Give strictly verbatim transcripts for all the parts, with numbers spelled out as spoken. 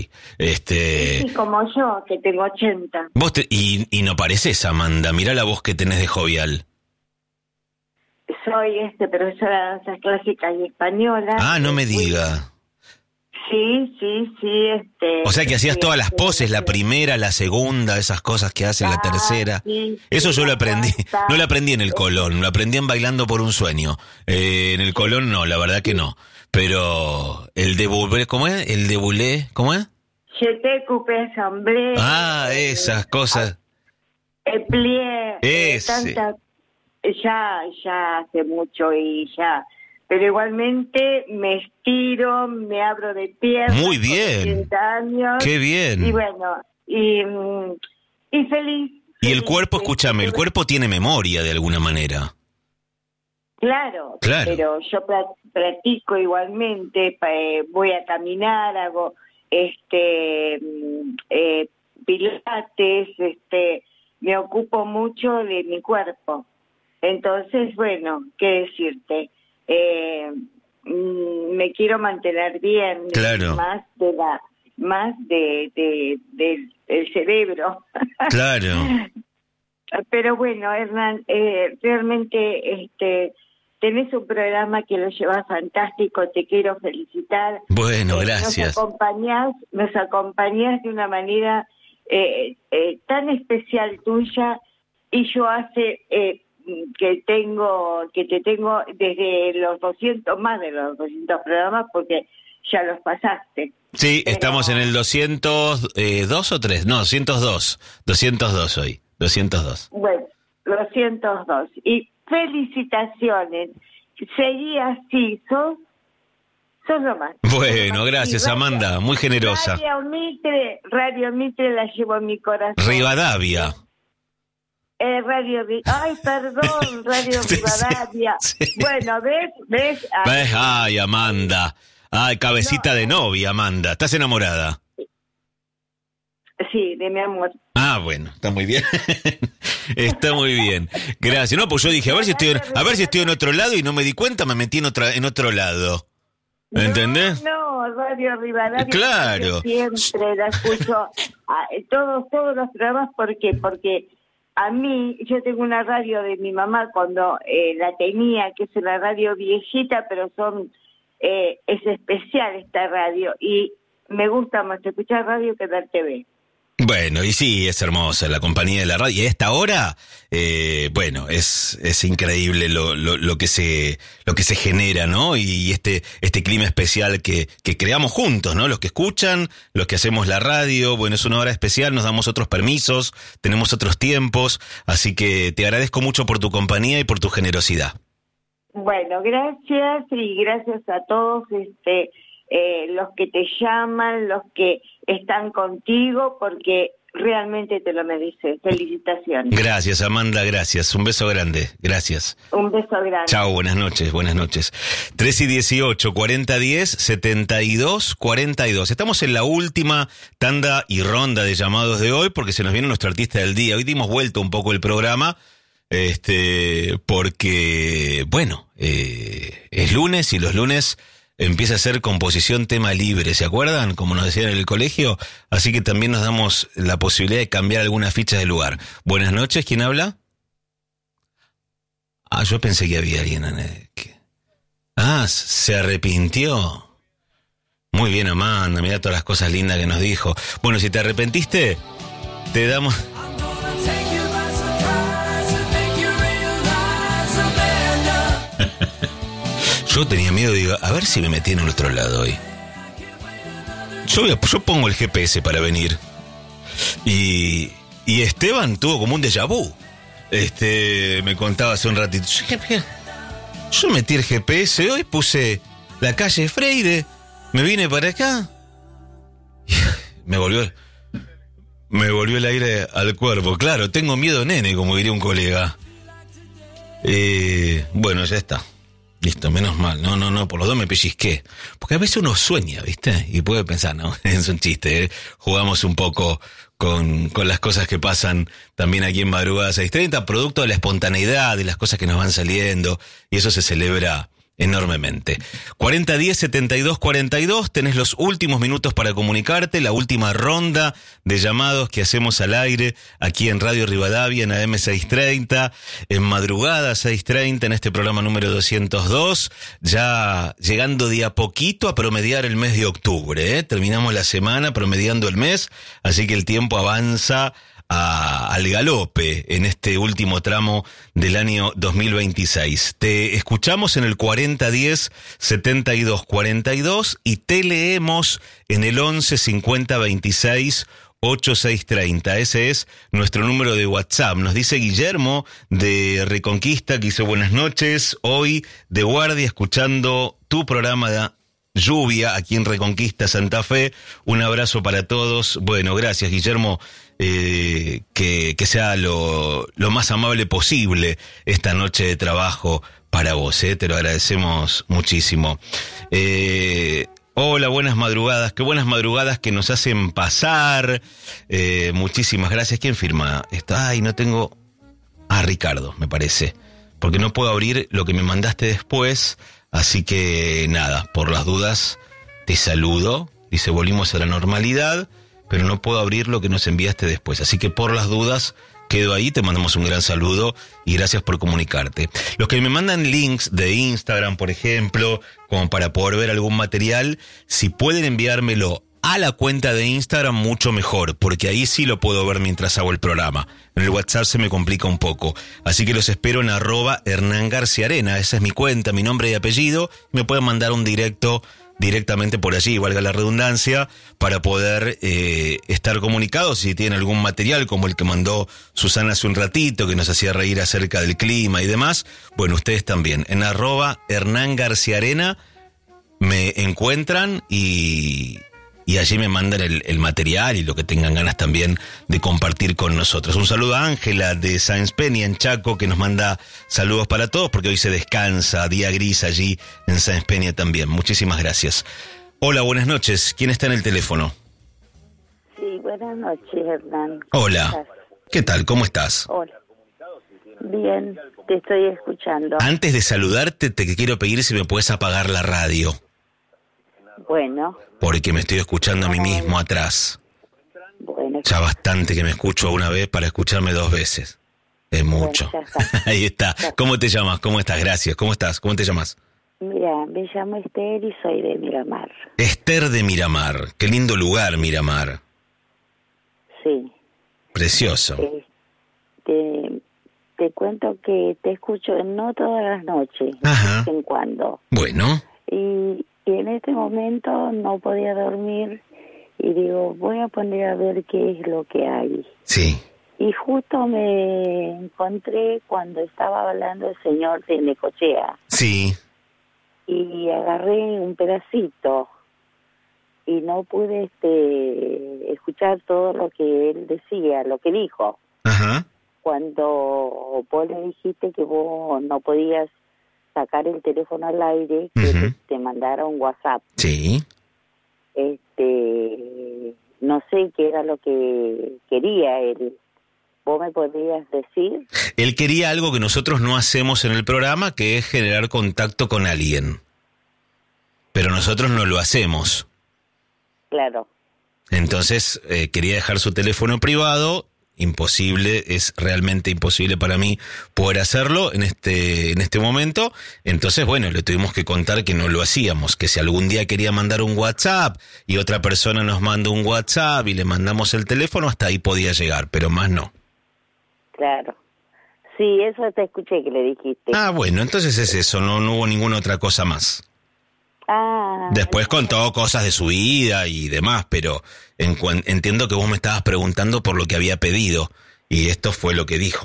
Este... Sí, como yo, que tengo ochenta. Vos te... y, y no pareces, Amanda, mirá la voz que tenés de jovial. Soy este profesora de danzas clásicas y españolas. Ah, no me diga. Sí, sí, sí, este... O sea que hacías sí, todas las sí, poses, sí. la primera, la segunda, esas cosas que hacen Ah, la tercera. sí, Eso sí, yo lo la aprendí. danza. No lo aprendí en el Colón, lo aprendí en Bailando por un Sueño. Eh, en el Colón no, la verdad que no. Pero el de Boulé, ¿cómo es? El de Boulé, ¿cómo es? Je te coupé assemblée. Ah, esas cosas. El plié. Ese. Tanta, ya, ya hace mucho y ya... Pero igualmente me estiro, me abro de piernas. Muy bien. Con ochenta años. Qué bien. Y bueno, y, y feliz. Y el feliz, cuerpo, feliz. escúchame, el cuerpo tiene memoria de alguna manera. Claro, Claro. pero yo pra- practico igualmente, pa- eh, voy a caminar, hago este mm, eh, pilates, este, me ocupo mucho de mi cuerpo. Entonces, bueno, qué decirte, eh, mm, me quiero mantener bien, Claro. más de la, más de, de, del del cerebro. Claro. Pero bueno, Hernán, eh, realmente este tenés un programa que lo llevas fantástico, te quiero felicitar. Bueno, Eh, gracias. Nos acompañás, nos acompañás de una manera eh, eh, tan especial tuya, y yo hace eh, que tengo, que te tengo desde los doscientos, más de los doscientos programas, porque ya los pasaste. Sí, Pero- estamos en el doscientos dos o tres, no, doscientos dos, doscientos dos hoy, doscientos dos. Bueno, doscientos dos. Y felicitaciones. Seguí así, sos, sos lo más. Bueno, gracias, Y Radio- Amanda, muy generosa. Radio Mitre, Radio Mitre la llevo en mi corazón. Rivadavia. Eh, Radio Ri- Ay, perdón, Radio Sí, sí, Rivadavia. sí. Bueno, ¿ves? ¿Ves? Ah, ¿Ves? Ay, Amanda. Ay, cabecita No. de novia, Amanda. ¿Estás enamorada? sí, de mi amor. Ah, bueno, está muy bien. Está muy bien. Gracias. No, pues yo dije, a ver si estoy en, a ver si estoy en otro lado y no me di cuenta, me metí en otra en otro lado. ¿Entendés? No, no, Radio Rivadavia. Claro. Yo siempre la escucho, a, todos, todos los programas. ¿Por qué? Porque a mí, yo tengo una radio de mi mamá cuando eh, la tenía, que es una radio viejita, pero son eh, es especial esta radio, y me gusta más escuchar radio que ver T V. Bueno, y sí, es hermosa la compañía de la radio. Y a esta hora, eh, bueno, es es increíble lo, lo, lo que se lo que se genera, ¿no? Y este este clima especial que, que creamos juntos, ¿no? Los que escuchan, los que hacemos la radio. Bueno, es una hora especial, nos damos otros permisos, tenemos otros tiempos. Así que te agradezco mucho por tu compañía y por tu generosidad. Bueno, gracias, y gracias a todos este eh, los que te llaman, los que están contigo, porque realmente te lo mereces. Felicitaciones. Gracias, Amanda, gracias. Un beso grande, gracias. Un beso grande. Chao, buenas noches, buenas noches. tres y dieciocho, cuarenta diez, setenta y dos, cuarenta y dos. Estamos en la última tanda y ronda de llamados de hoy, porque se nos viene nuestro artista del día. Hoy dimos vuelta un poco el programa, este, porque, bueno, eh, es lunes y los lunes empieza a ser composición tema libre, ¿se acuerdan? Como nos decían en el colegio, así que también nos damos la posibilidad de cambiar algunas fichas de lugar. Buenas noches, ¿quién habla? Ah, yo pensé que había alguien. Eh, que... Ah, se arrepintió. Muy bien, Amanda, mirá todas las cosas lindas que nos dijo. Bueno, si te arrepentiste, te damos... Yo tenía miedo, digo, a ver si me metí en el otro lado hoy. Yo, voy a, yo pongo el G P S para venir. Y, y Esteban tuvo como un déjà vu. Este, me contaba hace un ratito. Yo metí el G P S hoy, puse la calle Freire, me vine para acá. Y me volvió, me volvió el aire al cuerpo. Claro, tengo miedo, nene, como diría un colega. Eh, bueno, ya está. Listo, menos mal. No, no, no, por los dos me pellizqué. Porque a veces uno sueña, ¿viste? Y puede pensar, no, es un chiste, ¿eh? Jugamos un poco con, con las cosas que pasan también aquí en Madrugada seiscientos treinta, producto de la espontaneidad, de las cosas que nos van saliendo, y eso se celebra enormemente. cuarenta diez setenta y dos cuarenta y dos, tenés los últimos minutos para comunicarte, la última ronda de llamados que hacemos al aire aquí en Radio Rivadavia, en A M seiscientos treinta, en madrugada seiscientos treinta, en este programa número doscientos dos, ya llegando de a poquito a promediar el mes de octubre, ¿eh? Terminamos la semana promediando el mes, así que el tiempo avanza A, al galope en este último tramo del año dos mil veintiséis. Te escuchamos en el cuarenta diez setenta y dos cuarenta y dos y te leemos en el once cincuenta veintiséis ochenta y seis treinta. Ese es nuestro número de WhatsApp. Nos dice Guillermo de Reconquista, que hizo buenas noches, hoy de guardia escuchando tu programa de Lluvia aquí en Reconquista, Santa Fe. Un abrazo para todos. Bueno, gracias, Guillermo. Eh, que, que sea lo, lo más amable posible esta noche de trabajo para vos, eh, te lo agradecemos muchísimo. Eh, hola, buenas madrugadas, qué buenas madrugadas que nos hacen pasar. Eh, muchísimas gracias. ¿Quién firma esto? Ay, no tengo... Ah, Ricardo, me parece. Porque no puedo abrir lo que me mandaste después, así que nada, por las dudas te saludo. Dice, volvimos a la normalidad, pero no puedo abrir lo que nos enviaste después. Así que por las dudas, quedo ahí, te mandamos un gran saludo y gracias por comunicarte. Los que me mandan links de Instagram, por ejemplo, como para poder ver algún material, si pueden enviármelo a la cuenta de Instagram, mucho mejor, porque ahí sí lo puedo ver mientras hago el programa. En el WhatsApp se me complica un poco. Así que los espero en arroba Hernán García Arena. Esa es mi cuenta, mi nombre y apellido. Me pueden mandar un directo directamente por allí, valga la redundancia, para poder eh, estar comunicados. Si tienen algún material como el que mandó Susana hace un ratito, que nos hacía reír acerca del clima y demás, bueno, ustedes también. En arroba Hernán García Arena me encuentran y... y allí me mandan el, el material y lo que tengan ganas también de compartir con nosotros. Un saludo a Ángela de Sáenz Peña en Chaco, que nos manda saludos para todos, porque hoy se descansa, día gris allí en Sáenz Peña también. Muchísimas gracias. Hola, buenas noches. ¿Quién está en el teléfono? Sí, buenas noches, Hernán. Hola. ¿Qué tal? ¿Cómo estás? Hola. Bien, te estoy escuchando. Antes de saludarte, te quiero pedir si me puedes apagar la radio. Bueno. Porque me estoy escuchando a mí mismo atrás. Bueno. Ya bastante que me escucho una vez para escucharme dos veces. Es mucho. Bueno, ya está. Ahí está. ¿Cómo te llamas? ¿Cómo estás? Gracias. ¿Cómo estás? ¿Cómo te llamas? Mira, me llamo Esther y soy de Miramar. Esther de Miramar. Qué lindo lugar, Miramar. Sí. Precioso. Eh, te, te cuento que te escucho no todas las noches, Ajá. de vez en cuando. Bueno. Y, y en este momento no podía dormir y digo, voy a poner a ver qué es lo que hay. Sí. Y justo me encontré cuando estaba hablando el señor de Necochea. Sí. Y agarré un pedacito y no pude este escuchar todo lo que él decía, lo que dijo. Ajá. Cuando vos le dijiste que vos no podías sacar el teléfono al aire, que Uh-huh. te, te mandara un WhatsApp. Sí. Este, no sé qué era lo que quería él. ¿Vos me podrías decir? Él quería algo que nosotros no hacemos en el programa, que es generar contacto con alguien. Pero nosotros no lo hacemos. Claro. Entonces, eh, quería dejar su teléfono privado. Imposible, es realmente imposible para mí poder hacerlo en este, en este momento. Entonces, bueno, le tuvimos que contar que no lo hacíamos, que si algún día quería mandar un WhatsApp y otra persona nos manda un WhatsApp y le mandamos el teléfono, hasta ahí podía llegar, pero más no. Claro. Sí, eso te escuché que le dijiste. Ah, bueno, entonces es eso, no, no hubo ninguna otra cosa más. Ah. Después contó cosas de su vida y demás, pero en, entiendo que vos me estabas preguntando por lo que había pedido, y esto fue lo que dijo.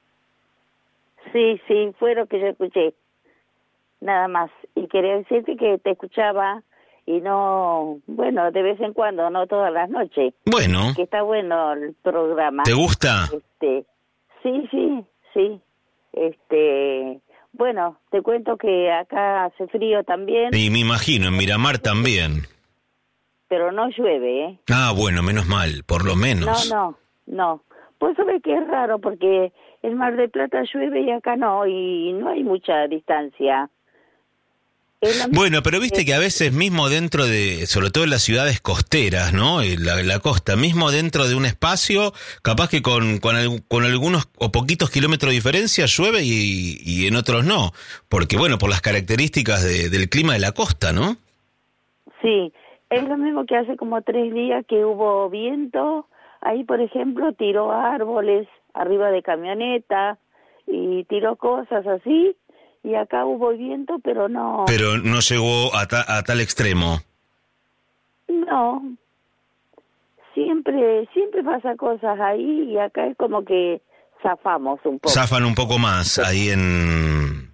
Sí, sí, fue lo que yo escuché. Nada más. Y quería decirte que te escuchaba y no, bueno, de vez en cuando, no todas las noches. Bueno. Que está bueno el programa. ¿Te gusta? Este, sí, sí, sí. Este, bueno, te cuento que acá hace frío también. Y me imagino, en Miramar también. Pero no llueve, ¿eh? Ah, bueno, menos mal, por lo menos. No, no, no. Pues sabes que es raro porque en Mar del Plata llueve y acá no, y no hay mucha distancia. Bueno, pero viste que a veces mismo dentro de, sobre todo en las ciudades costeras, ¿no? En la, la costa, mismo dentro de un espacio, capaz que con, con, al- con algunos o poquitos kilómetros de diferencia llueve y, y en otros no. Porque bueno, por las características de- del clima de la costa, ¿no? Sí, es lo mismo que hace como tres días que hubo viento. Ahí, por ejemplo, tiró árboles arriba de camioneta y tiró cosas así. Y acá hubo viento, pero no, Pero no llegó a, ta- a tal extremo. no. Siempre, siempre pasa cosas ahí y acá es como que zafamos un poco. Zafan un poco más ahí en,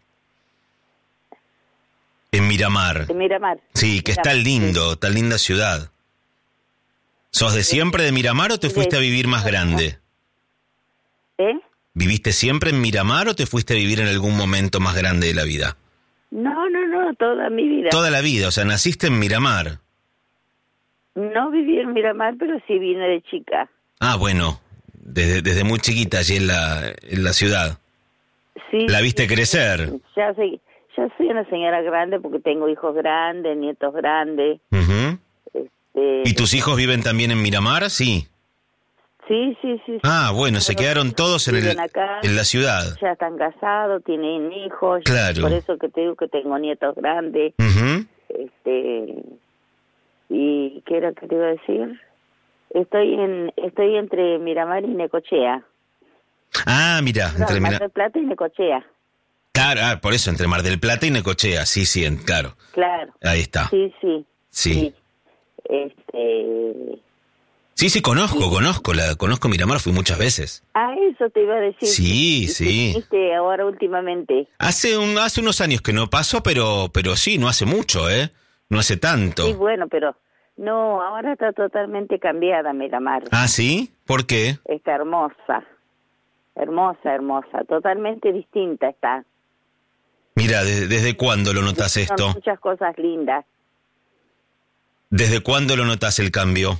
en Miramar. De Miramar. Sí, que está lindo, tan linda ciudad. ¿Sos de siempre de Miramar o te fuiste a vivir más grande? ¿Eh? ¿Viviste siempre en Miramar o te fuiste a vivir en algún momento más grande de la vida? No, no, no, toda mi vida. Toda la vida, o sea, naciste en Miramar. No viví en Miramar, pero sí vine de chica. Ah, bueno, desde, desde muy chiquita allí en la, en la ciudad. Sí. ¿La viste crecer? Ya soy, ya soy una señora grande porque tengo hijos grandes, nietos grandes. Ujú. Este, ¿Y tus hijos viven también en Miramar? Sí. Sí, sí, sí. sí. Ah, bueno, se Pero quedaron todos en, el, viven acá, en la ciudad. ya están casados, tienen hijos. Claro. Por eso que te digo que tengo nietos grandes. Ujú. Este, y ¿qué era que te iba a decir? Estoy en estoy entre Miramar y Necochea. Ah, mira, No, entre Mar Mira- del Plata y Necochea. Claro, ah, por eso, entre Mar del Plata y Necochea, sí, sí, en- claro. Claro. Ahí está. Sí, sí. Sí. Este, Sí, sí, conozco, conozco, la conozco Miramar, fui muchas veces. ah, eso te iba a decir. Sí, ¿Y sí. qué hiciste ahora últimamente? Hace un, hace unos años que no paso, pero, pero sí, no hace mucho, ¿eh? No hace tanto. Sí, bueno, pero no, ahora está totalmente cambiada Miramar. Ah, ¿sí? ¿Por qué? Está hermosa. Hermosa, hermosa. Totalmente distinta está. Mira, ¿desde, desde cuándo lo notas Son esto? muchas cosas lindas. ¿Desde cuándo lo notas el cambio?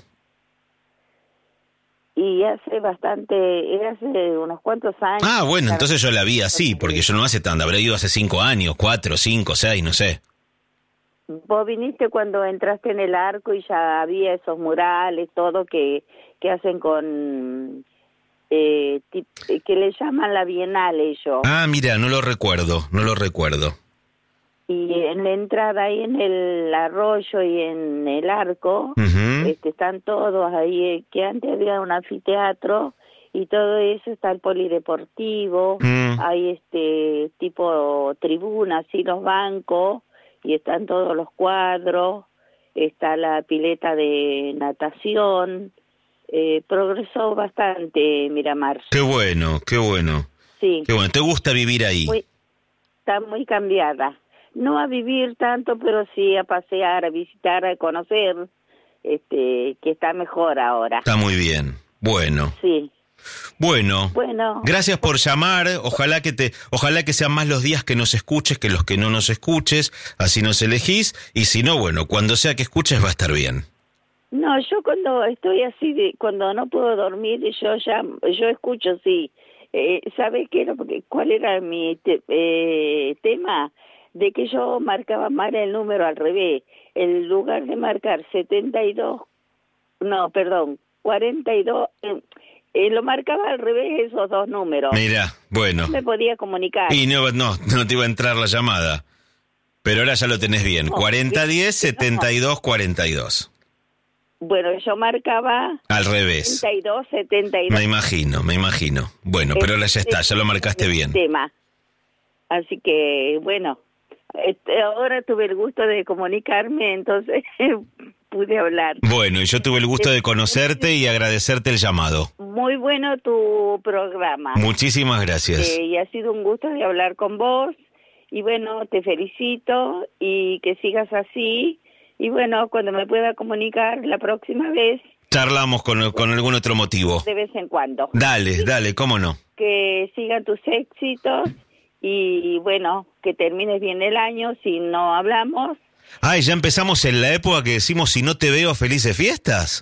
Y hace bastante, hace unos cuantos años. Ah, bueno, entonces yo la vi así, porque yo no hace tanto, habré ido hace cinco años, cuatro, cinco, seis, no sé. Vos viniste cuando entraste en el arco y ya había esos murales, todo que, que hacen con, eh, tip- que le llaman la Bienal ellos. Ah, mira, no lo recuerdo, no lo recuerdo. Y en la entrada ahí en el arroyo y en el arco, Ujú. este, están todos ahí, eh, que antes había un anfiteatro y todo eso, está el polideportivo, Mm. hay este tipo tribunas y los bancos, y están todos los cuadros, está la pileta de natación, eh, progresó bastante Miramar, Qué bueno, qué bueno, sí, qué bueno. ¿Te gusta vivir ahí? muy, está muy cambiada. No a vivir tanto, pero sí a pasear, a visitar, a conocer, este, que está mejor ahora. Está muy bien. Bueno, Sí, bueno. bueno. Gracias por llamar. Ojalá que te, ojalá que sean más los días que nos escuches que los que no nos escuches. Así nos elegís. Y si no, bueno, cuando sea que escuches va a estar bien. No, yo cuando estoy así, de, cuando no puedo dormir, yo ya, yo escucho, sí. Eh, ¿Sabes qué era? Porque, ¿cuál era mi te- eh, tema? De que yo marcaba mal el número al revés. En lugar de marcar setenta y dos, no, perdón, cuarenta y dos, eh, eh, lo marcaba al revés esos dos números. Mira, bueno. No me podía comunicar. Y no, no, no te iba a entrar la llamada. Pero ahora ya lo tenés bien. No, cuarenta diez, sí, no. setenta y dos cuarenta y dos. Bueno, yo marcaba Al revés. setenta y dos, setenta y dos. Me imagino, me imagino. Bueno, pero ahora ya está, ya lo marcaste bien. Tema. Así que, bueno, este, ahora tuve el gusto de comunicarme, entonces pude hablar. Bueno, y yo tuve el gusto de conocerte y agradecerte el llamado. Muy bueno tu programa. Muchísimas gracias. Eh, y ha sido un gusto de hablar con vos. Y bueno, te felicito y que sigas así. Y bueno, cuando me pueda comunicar la próxima vez, Charlamos con, con algún otro motivo. de vez en cuando. Dale, dale, cómo no. Que sigan tus éxitos y bueno, que termines bien el año. Si no hablamos, Ay, ya empezamos en la época que decimos si no te veo, felices fiestas.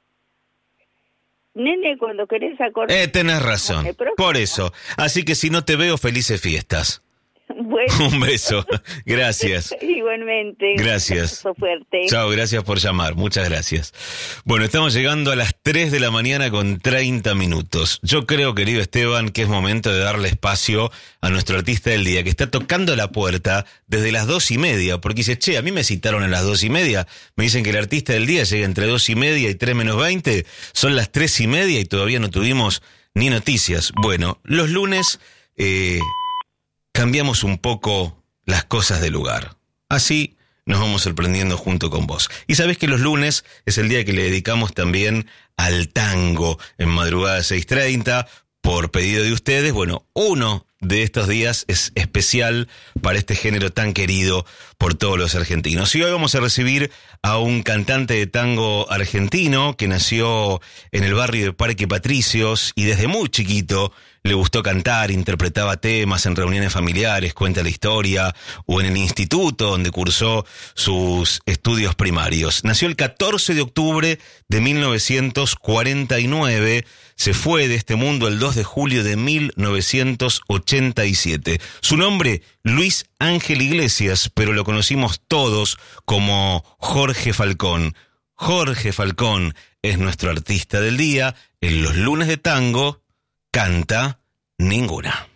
nene, cuando querés acordar. Eh, tenés razón. El próximo. Por eso. Así que si no te veo, felices fiestas. Bueno. Un beso. Gracias. Igualmente. Gracias. Un beso fuerte. Chao, gracias por llamar. Muchas gracias. Bueno, estamos llegando a las tres de la mañana con treinta minutos. Yo creo, querido Esteban, que es momento de darle espacio a nuestro artista del día, que está tocando la puerta desde las dos y media, porque dice, che, a mí me citaron a las dos y media, me dicen que el artista del día llega entre dos y media y tres menos veinte, son las tres y media y todavía no tuvimos ni noticias. Bueno, los lunes eh, cambiamos un poco las cosas del lugar. Así nos vamos sorprendiendo junto con vos. Y sabés que los lunes es el día que le dedicamos también al tango en madrugada seis treinta, por pedido de ustedes. Bueno, uno de estos días es especial para este género tan querido por todos los argentinos. Y hoy vamos a recibir a un cantante de tango argentino que nació en el barrio de Parque Patricios y desde muy chiquito le gustó cantar, interpretaba temas en reuniones familiares, cuenta la historia, o en el instituto donde cursó sus estudios primarios. Nació el catorce de octubre de mil novecientos cuarenta y nueve, se fue de este mundo el dos de julio de mil novecientos ochenta y siete. Su nombre, Luis Ángel Iglesias, pero lo conocimos todos como Jorge Falcón. Jorge Falcón es nuestro artista del día. En los lunes de tango canta Ninguna.